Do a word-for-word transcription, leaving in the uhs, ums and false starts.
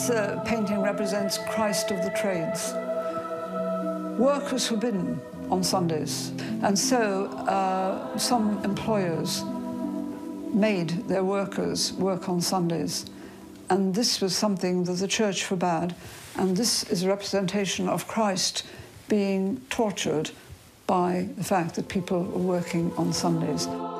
The painting represents Christ of the trades. Work was forbidden on Sundays, and so uh, some employers made their workers work on Sundays. And this was something that the church forbade, and this is a representation of Christ being tortured by the fact that people were working on Sundays.